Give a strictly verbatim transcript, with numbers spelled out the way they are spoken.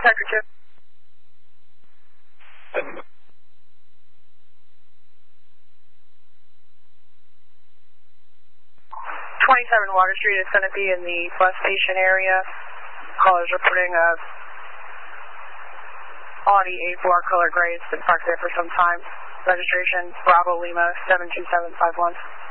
Sector two. twenty-seven Water Street is going to be in the bus station area. Callers are putting a Audi A four color gray. It's been parked there for some time. Registration Bravo Lima seven two seven five one.